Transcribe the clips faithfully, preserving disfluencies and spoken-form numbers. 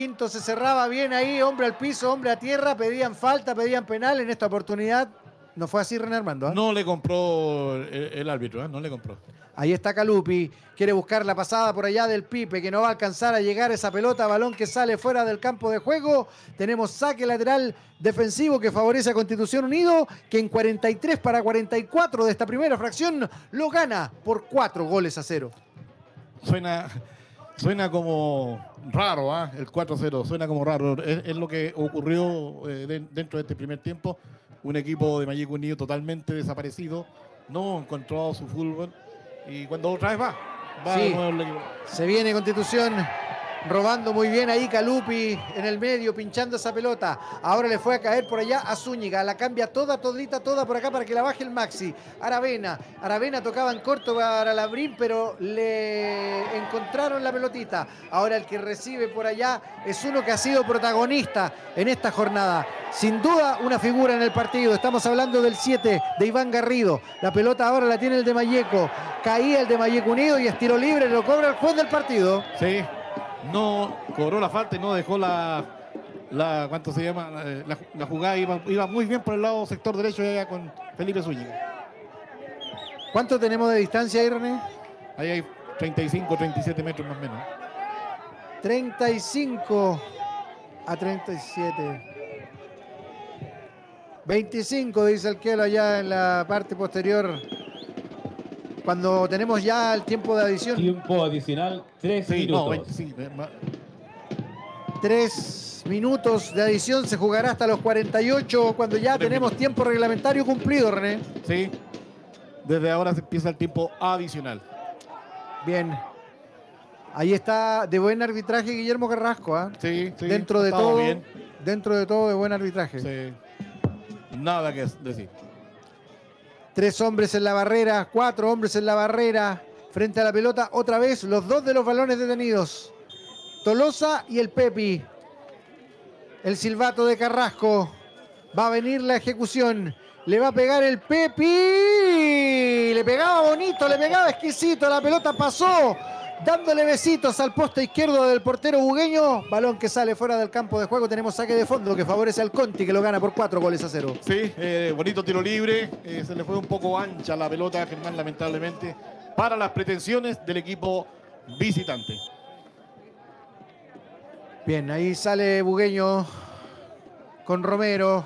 Quinto se cerraba bien ahí, hombre al piso, hombre a tierra, pedían falta, pedían penal. En esta oportunidad no fue así, René Armando, ¿eh? No le compró el, el árbitro, ¿eh? No le compró. Ahí está Calupi, quiere buscar la pasada por allá del Pipe, que no va a alcanzar a llegar esa pelota, balón que sale fuera del campo de juego. Tenemos saque lateral defensivo que favorece a Constitución Unido, que en cuarenta y tres para cuarenta y cuatro de esta primera fracción lo gana por cuatro goles a cero. Suena, suena como raro, ¿eh? El cuatro cero, suena como raro. Es, es lo que ocurrió eh, de, dentro de este primer tiempo. Un equipo de Mayeco Unido totalmente desaparecido, no encontró su fútbol. Y cuando otra vez va, va sí, de nuevo el equipo. Se viene Constitución robando muy bien ahí Calupi en el medio, pinchando esa pelota. Ahora le fue a caer por allá a Zúñiga, la cambia toda, todita, toda por acá para que la baje el Maxi. Aravena, Aravena tocaba en corto para Labrín, pero le encontraron la pelotita. Ahora el que recibe por allá es uno que ha sido protagonista en esta jornada. Sin duda una figura en el partido. Estamos hablando del siete de Iván Garrido. La pelota ahora la tiene el de Mayeco. Caía el de Mayeco Unido y es tiro libre, lo cobra el juez del partido. Sí, no cobró la falta y no dejó la, la ¿cuánto se llama? La, la jugada iba, iba muy bien por el lado sector derecho allá con Felipe Zúñiga. ¿Cuánto tenemos de distancia ahí, René? Ahí hay treinta y cinco, treinta y siete metros más o menos. treinta y cinco a treinta y siete. veinticinco, dice el Kelo allá en la parte posterior. Cuando tenemos ya el tiempo de adición. Tiempo adicional, tres sí, minutos. No, veinticinco. Tres minutos de adición, se jugará hasta los cuarenta y ocho cuando ya Tres tenemos minutos. tiempo reglamentario cumplido, René. Sí, desde ahora se empieza el tiempo adicional. Bien. Ahí está de buen arbitraje Guillermo Carrasco, ¿eh? Sí, sí. Dentro de todo, bien. dentro de todo de buen arbitraje. Sí. Nada que decir. Tres hombres en la barrera, cuatro hombres en la barrera, frente a la pelota, otra vez los dos de los balones detenidos. Tolosa y el Pepi. El silbato de Carrasco. Va a venir la ejecución. Le va a pegar el Pepi. Le pegaba bonito, le pegaba exquisito. La pelota pasó, dándole besitos al poste izquierdo del portero bugueño. Balón que sale fuera del campo de juego. Tenemos saque de fondo que favorece al Conti, que lo gana por cuatro goles a cero. Sí, eh, bonito tiro libre. Eh, se le fue un poco ancha la pelota a Germán, lamentablemente, para las pretensiones del equipo visitante. Bien, ahí sale Bugueño con Romero.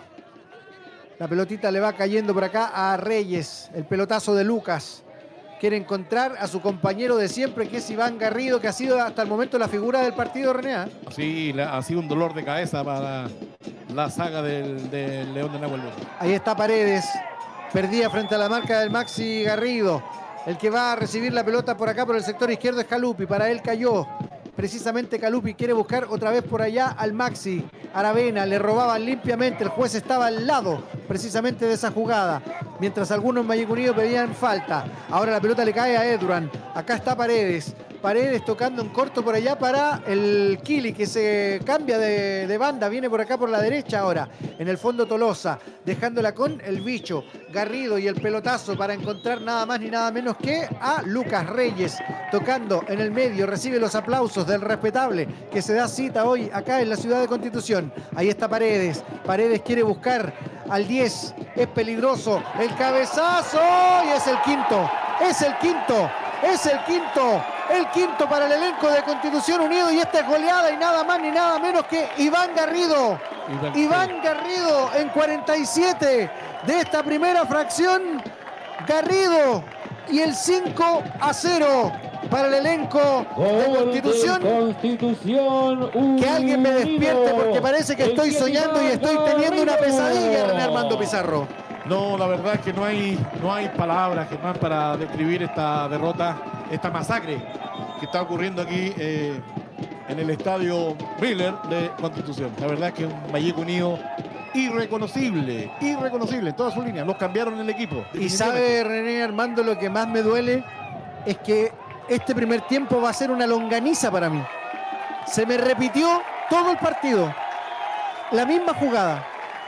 La pelotita le va cayendo por acá a Reyes. El pelotazo de Lucas. Quiere encontrar a su compañero de siempre, que es Iván Garrido, que ha sido hasta el momento la figura del partido, René. Sí, ha sido un dolor de cabeza para la saga del, del León de Nahuel. Ahí está Paredes. Perdía frente a la marca del Maxi Garrido. El que va a recibir la pelota por acá por el sector izquierdo es Calupi. Para él cayó. Precisamente Calupi quiere buscar otra vez por allá al Maxi. Aravena, le robaban limpiamente. El juez estaba al lado precisamente de esa jugada. Mientras algunos en Mayeco Unido pedían falta. Ahora la pelota le cae a Edurán. Acá está Paredes. Paredes tocando en corto por allá para el Kili, que se cambia de, de banda. Viene por acá por la derecha ahora. En el fondo Tolosa, dejándola con el bicho. Garrido y el pelotazo para encontrar nada más ni nada menos que a Lucas Reyes. Tocando en el medio, recibe los aplausos del respetable que se da cita hoy acá en la ciudad de Constitución. Ahí está Paredes. Paredes quiere buscar al diez. Es peligroso. El cabezazo. Y es el quinto. Es el quinto. Es el quinto. El quinto para el elenco de Constitución Unido. Y esta es goleada y nada más ni nada menos que Iván Garrido. Iván, Iván Garrido en cuarenta y siete de esta primera fracción. Garrido y el cinco a cero para el elenco de Constitución. Constitución que alguien me despierte porque parece que estoy soñando y estoy teniendo una pesadilla, René Armando Pizarro. No, la verdad es que no hay, no hay palabras, Germán, para describir esta derrota, esta masacre que está ocurriendo aquí eh, en el estadio Miller de Constitución. La verdad es que un Mayeco Unido irreconocible, irreconocible en todas sus líneas. Los cambiaron el equipo. Y sabe, René Armando, lo que más me duele es que este primer tiempo va a ser una longaniza para mí. Se me repitió todo el partido. La misma jugada.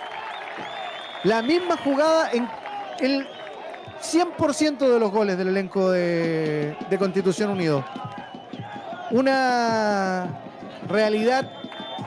La misma jugada en el cien por ciento de los goles del elenco de, de Constitución Unido. Una realidad